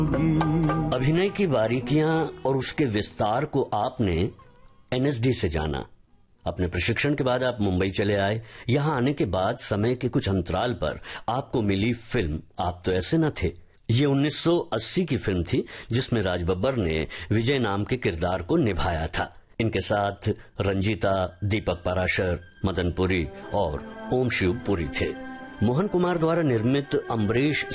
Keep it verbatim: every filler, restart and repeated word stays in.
अभिनय की बारीकियां और उसके विस्तार को आपने एनएसडी से जाना। अपने प्रशिक्षण के बाद आप मुंबई चले आए। यहां आने के बाद समय के कुछ अंतराल पर आपको मिली फिल्म आप तो ऐसे न थे। ये उन्नीस सौ अस्सी की फिल्म थी जिसमें राज बब्बर ने विजय नाम के किरदार को निभाया था। इनके साथ रंजीता, दीपक पाराशर, मदन पुरी और ओम शिव पुरी थे। मोहन कुमार द्वारा निर्मित अम्बरीश